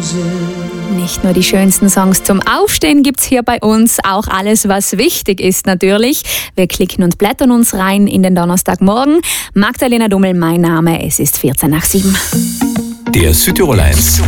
Nicht nur die schönsten Songs zum Aufstehen gibt's hier bei uns, auch alles, was wichtig ist natürlich. Wir klicken und blättern uns rein in den Donnerstagmorgen. Magdalena Dummel, mein Name, es ist 7:14. Der Südtirol 1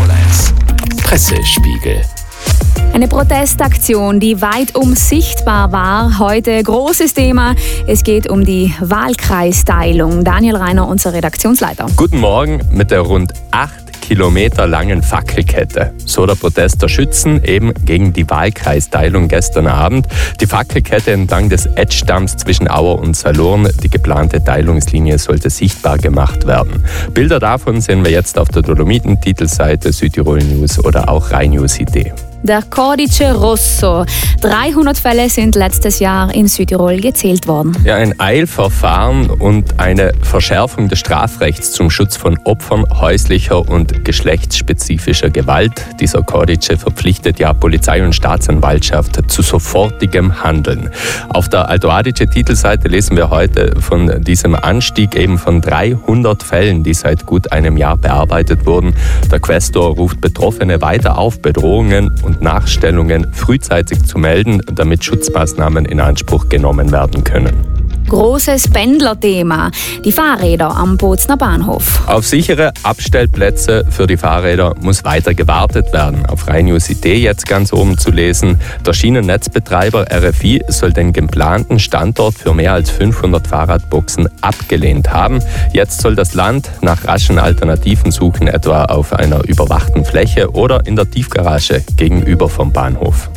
Pressespiegel. Eine Protestaktion, die weitum sichtbar war. Heute großes Thema. Es geht um die Wahlkreisteilung. Daniel Reiner, unser Redaktionsleiter. Guten Morgen. Mit der rund 8 Kilometer langen Fackelkette. So der Protest der Schützen eben gegen die Wahlkreisteilung gestern Abend. Die Fackelkette entlang des Etschdamms zwischen Auer und Salurn. Die geplante Teilungslinie sollte sichtbar gemacht werden. Bilder davon sehen wir jetzt auf der Dolomiten-Titelseite Südtirol News oder auch rheinews.it. Der Codice Rosso. 300 Fälle sind letztes Jahr in Südtirol gezählt worden. Ja, ein Eilverfahren und eine Verschärfung des Strafrechts zum Schutz von Opfern häuslicher und geschlechtsspezifischer Gewalt. Dieser Codice verpflichtet ja Polizei und Staatsanwaltschaft zu sofortigem Handeln. Auf der Alto Adige-Titelseite lesen wir heute von diesem Anstieg eben von 300 Fällen, die seit gut einem Jahr bearbeitet wurden. Der Quästor ruft Betroffene weiter auf, Bedrohungen und Nachstellungen frühzeitig zu melden, damit Schutzmaßnahmen in Anspruch genommen werden können. Großes Pendlerthema. Die Fahrräder am Bozner Bahnhof. Auf sichere Abstellplätze für die Fahrräder muss weiter gewartet werden. Auf rheinews.it jetzt ganz oben zu lesen. Der Schienennetzbetreiber RFI soll den geplanten Standort für mehr als 500 Fahrradboxen abgelehnt haben. Jetzt soll das Land nach raschen Alternativen suchen, etwa auf einer überwachten Fläche oder in der Tiefgarage gegenüber vom Bahnhof.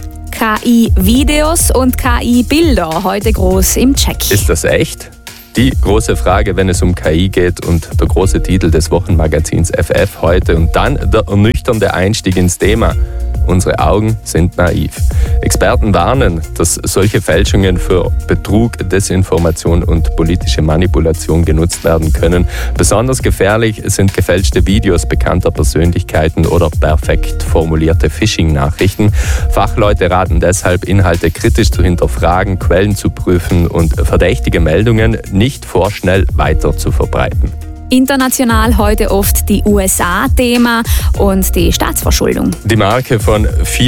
KI-Videos und KI-Bilder, heute groß im Check. Ist das echt? Die große Frage, wenn es um KI geht und der große Titel des Wochenmagazins FF heute und dann der ernüchternde Einstieg ins Thema. Unsere Augen sind naiv. Experten warnen, dass solche Fälschungen für Betrug, Desinformation und politische Manipulation genutzt werden können. Besonders gefährlich sind gefälschte Videos bekannter Persönlichkeiten oder perfekt formulierte Phishing-Nachrichten. Fachleute raten deshalb, Inhalte kritisch zu hinterfragen, Quellen zu prüfen und verdächtige Meldungen nicht vorschnell weiter zu verbreiten. International heute oft die USA-Thema und die Staatsverschuldung. Die Marke von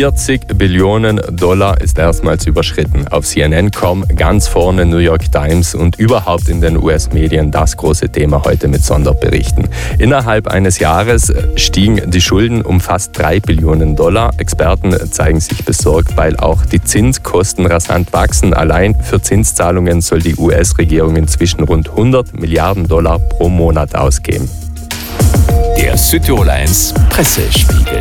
40 Billionen Dollar ist erstmals überschritten. Auf CNN kommen ganz vorne New York Times und überhaupt in den US-Medien das große Thema heute mit Sonderberichten. Innerhalb eines Jahres stiegen die Schulden um fast 3 Billionen Dollar. Experten zeigen sich besorgt, weil auch die Zinskosten rasant wachsen. Allein für Zinszahlungen soll die US-Regierung inzwischen rund 100 Milliarden Dollar pro Monat ausgeben. Der Südtirol 1 Pressespiegel.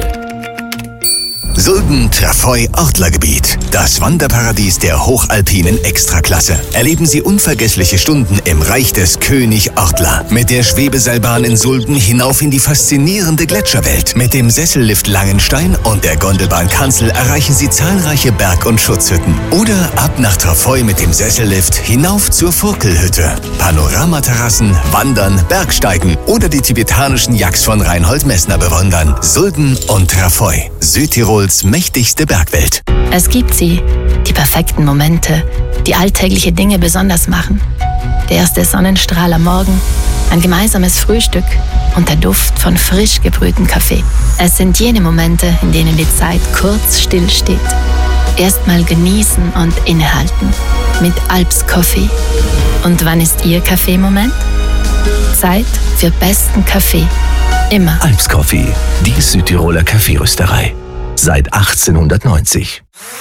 Sulden-Trafoi-Ortlergebiet. Das Wanderparadies der hochalpinen Extraklasse. Erleben Sie unvergessliche Stunden im Reich des König Ortler. Mit der Schwebeseilbahn in Sulden hinauf in die faszinierende Gletscherwelt. Mit dem Sessellift Langenstein und der Gondelbahn Kanzel erreichen Sie zahlreiche Berg- und Schutzhütten. Oder ab nach Trafoi mit dem Sessellift hinauf zur Furkelhütte. Panoramaterrassen, Wandern, Bergsteigen oder die tibetanischen Yaks von Reinhold Messner bewundern. Sulden und Trafoi. Südtirols mächtigste Bergwelt. Es gibt sie, die perfekten Momente, die alltägliche Dinge besonders machen. Der erste Sonnenstrahl am Morgen, ein gemeinsames Frühstück und der Duft von frisch gebrühtem Kaffee. Es sind jene Momente, in denen die Zeit kurz stillsteht. Erstmal genießen und innehalten. Mit Alps Coffee. Und wann ist Ihr Kaffeemoment? Zeit für besten Kaffee. Immer. Alps Coffee, die Südtiroler Kaffeerösterei. Seit 1890.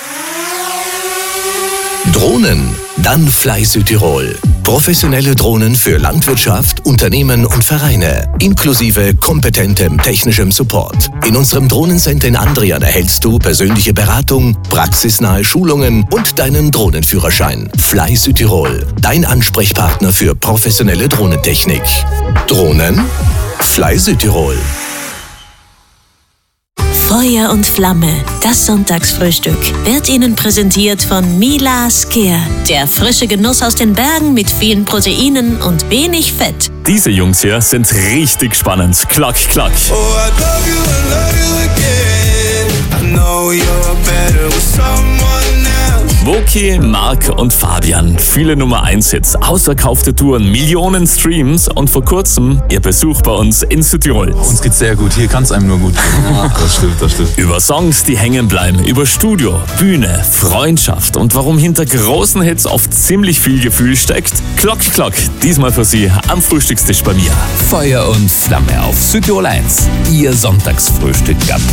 Drohnen, dann Fly Südtirol. Professionelle Drohnen für Landwirtschaft, Unternehmen und Vereine, inklusive kompetentem technischem Support. In unserem Drohnencenter in Andrian erhältst du persönliche Beratung, praxisnahe Schulungen und deinen Drohnenführerschein. Fly Südtirol, dein Ansprechpartner für professionelle Drohnentechnik. Drohnen? Fly Südtirol. Feuer und Flamme, das Sonntagsfrühstück, wird Ihnen präsentiert von Mila Skier. Der frische Genuss aus den Bergen mit vielen Proteinen und wenig Fett. Diese Jungs hier sind richtig spannend. Klack, klack. Wo Niki, Marc und Fabian. Viele Nummer 1 Hits, ausverkaufte Touren, Millionen Streams und vor kurzem ihr Besuch bei uns in Südtirol. Uns geht's sehr gut, hier kann es einem nur gut gehen. Das stimmt, das stimmt. Über Songs, die hängen bleiben, über Studio, Bühne, Freundschaft und warum hinter großen Hits oft ziemlich viel Gefühl steckt. Klock, klock, diesmal für Sie am Frühstückstisch bei mir. Feuer und Flamme auf Südtirol 1. Ihr Sonntagsfrühstück ab